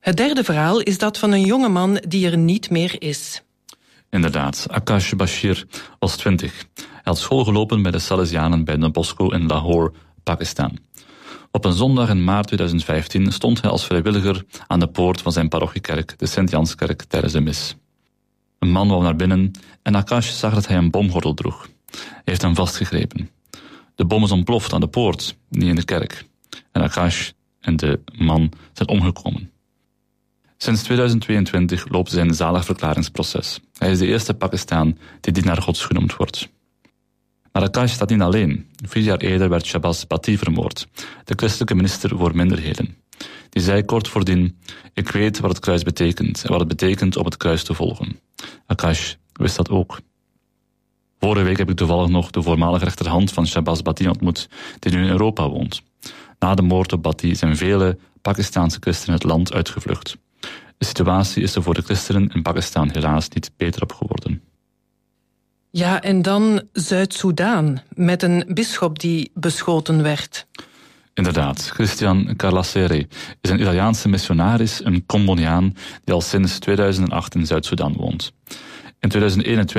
Het derde verhaal is dat van een jongeman die er niet meer is. Inderdaad, Akash Bashir was 20. Hij had school gelopen bij de Salesianen bij Don Bosco in Lahore, Pakistan. Op een zondag in maart 2015 stond hij als vrijwilliger aan de poort van zijn parochiekerk, de Sint-Janskerk, tijdens de mis. Een man wou naar binnen en Akash zag dat hij een bomgordel droeg. Hij heeft hem vastgegrepen. De bom is ontploft aan de poort, niet in de kerk. En Akash en de man zijn omgekomen. Sinds 2022 loopt zijn zaligverklaringsproces. Hij is de eerste Pakistaan die dienaar Gods genoemd wordt. Maar Akash staat niet alleen. 4 jaar eerder werd Shahbaz Bhatti vermoord, de christelijke minister voor minderheden. Die zei kort voordien: ik weet wat het kruis betekent en wat het betekent om het kruis te volgen. Akash wist dat ook. Vorige week heb ik toevallig nog de voormalige rechterhand van Shahbaz Bhatti ontmoet, die nu in Europa woont. Na de moord op Bhatti zijn vele Pakistaanse christenen het land uitgevlucht. De situatie is er voor de christenen in Pakistan helaas niet beter op geworden. Ja, en dan Zuid-Soedan, met een bisschop die beschoten werd. Inderdaad, Christian Carlassere is een Italiaanse missionaris, een Cambodjaan, die al sinds 2008 in Zuid-Soedan woont. In 2021